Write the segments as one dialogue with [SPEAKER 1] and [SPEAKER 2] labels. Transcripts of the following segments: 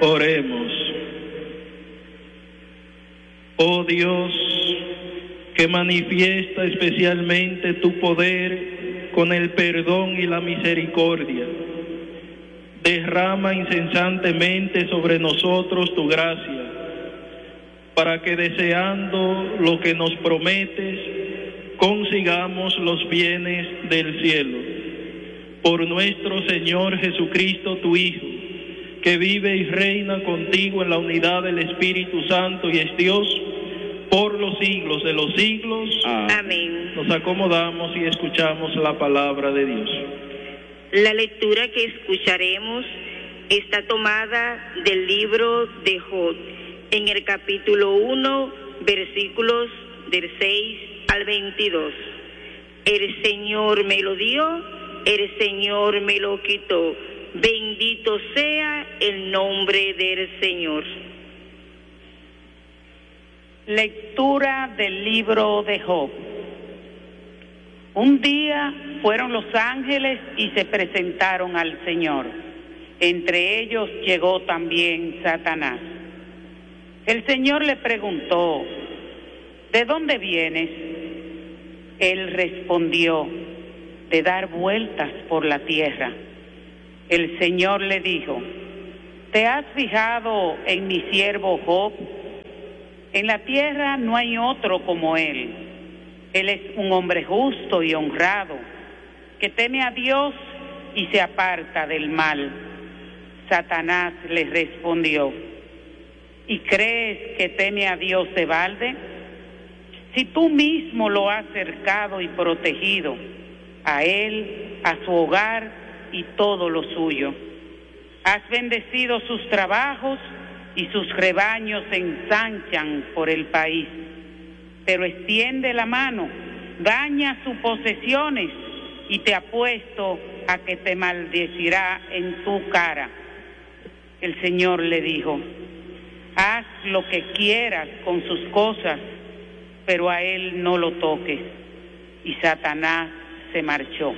[SPEAKER 1] Oremos. Oh Dios, que manifiesta especialmente tu poder con el perdón y la misericordia, derrama incesantemente sobre nosotros tu gracia, para que deseando lo que nos prometes, consigamos los bienes del cielo. Por nuestro Señor Jesucristo, tu Hijo, que vive y reina contigo en la unidad del Espíritu Santo y es Dios, por los siglos de los siglos.
[SPEAKER 2] Amén.
[SPEAKER 1] Nos acomodamos y escuchamos la palabra de Dios.
[SPEAKER 2] La lectura que escucharemos está tomada del libro de Job, en el capítulo 1, versículos del 6 al 22. El Señor me lo dio, el Señor me lo quitó. Bendito sea el nombre del Señor.
[SPEAKER 3] Lectura del libro de Job. Un día fueron los ángeles y se presentaron al Señor. Entre ellos llegó también Satanás. El Señor le preguntó: ¿de dónde vienes? Él respondió: de dar vueltas por la tierra. El Señor le dijo: ¿te has fijado en mi siervo Job? En la tierra no hay otro como él. Él es un hombre justo y honrado, que teme a Dios y se aparta del mal. Satanás le respondió: ¿y crees que teme a Dios de balde? Si tú mismo lo has cercado y protegido, a él, a su hogar y todo lo suyo. Has bendecido sus trabajos y sus rebaños se ensanchan por el país. Pero extiende la mano, daña sus posesiones y te apuesto a que te maldecirá en tu cara. El Señor le dijo: haz lo que quieras con sus cosas, pero a él no lo toques. Y Satanás se marchó.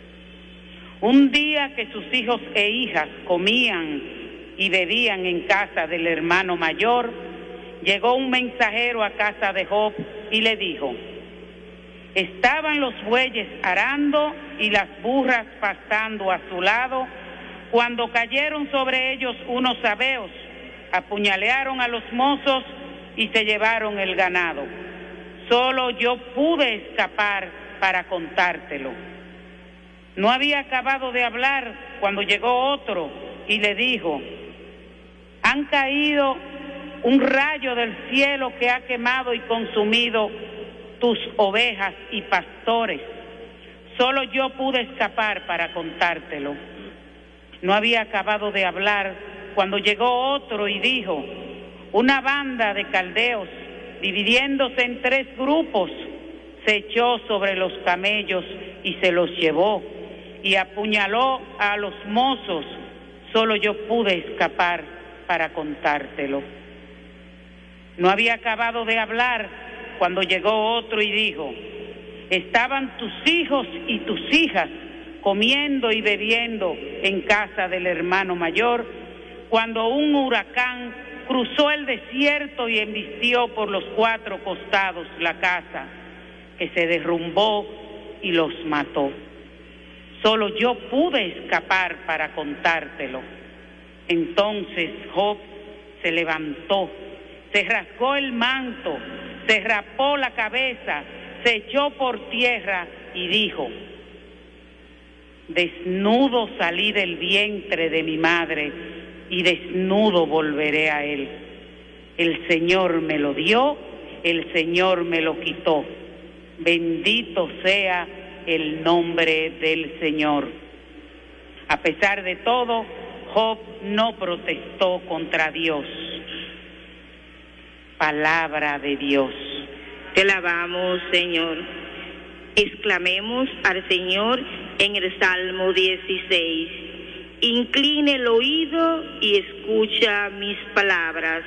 [SPEAKER 3] Un día que sus hijos e hijas comían y bebían en casa del hermano mayor, llegó un mensajero a casa de Job y le dijo: estaban los bueyes arando y las burras pastando a su lado, cuando cayeron sobre ellos unos sabeos, apuñalearon a los mozos y se llevaron el ganado. Solo yo pude escapar para contártelo. No había acabado de hablar cuando llegó otro y le dijo: han caído un rayo del cielo que ha quemado y consumido tus ovejas y pastores. Solo yo pude escapar para contártelo. No había acabado de hablar cuando llegó otro y dijo: una banda de caldeos, dividiéndose en 3 grupos, se echó sobre los camellos y se los llevó, y apuñaló a los mozos. Solo yo pude escapar para contártelo. No había acabado de hablar cuando llegó otro y dijo: estaban tus hijos y tus hijas comiendo y bebiendo en casa del hermano mayor, cuando un huracán cruzó el desierto y embistió por los 4 costados la casa, que se derrumbó y los mató. Solo yo pude escapar para contártelo. Entonces Job se levantó, se rasgó el manto, se rapó la cabeza, se echó por tierra y dijo: desnudo salí del vientre de mi madre y desnudo volveré a él. El Señor me lo dio, el Señor me lo quitó. Bendito sea el nombre del Señor. A pesar de todo, Job no protestó contra Dios. Palabra de Dios.
[SPEAKER 2] Te alabamos, Señor. Exclamemos al Señor en el Salmo 16. Incline el oído y escucha mis palabras.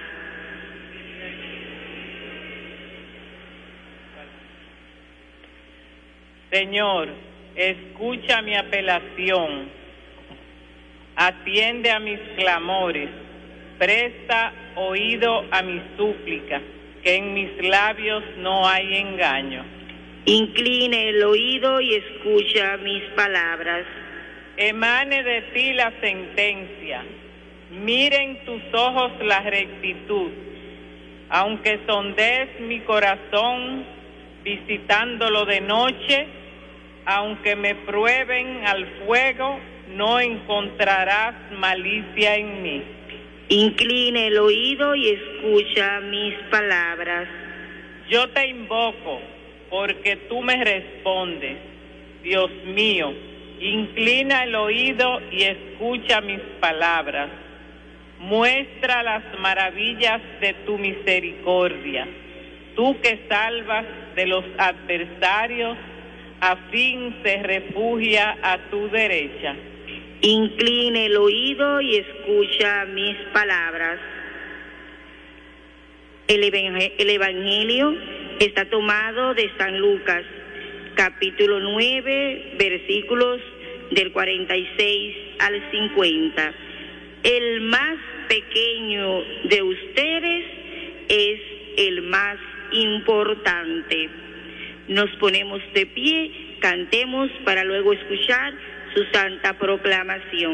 [SPEAKER 4] Señor, escucha mi apelación, atiende a mis clamores, presta oído a mi súplica, que en mis labios no hay engaño.
[SPEAKER 2] Incline el oído y escucha mis palabras.
[SPEAKER 4] Emane de ti la sentencia, miren tus ojos la rectitud, aunque sondees mi corazón visitándolo de noche, aunque me prueben al fuego, no encontrarás malicia en mí.
[SPEAKER 2] Incline el oído y escucha mis palabras.
[SPEAKER 4] Yo te invoco, porque tú me respondes. Dios mío, inclina el oído y escucha mis palabras. Muestra las maravillas de tu misericordia, tú que salvas de los adversarios, a fin se refugia a tu derecha.
[SPEAKER 2] Incline el oído y escucha mis palabras. El Evangelio está tomado de San Lucas, capítulo 9, versículos del 46 al 50. El más pequeño de ustedes es el más importante. Nos ponemos de pie, cantemos para luego escuchar su santa proclamación.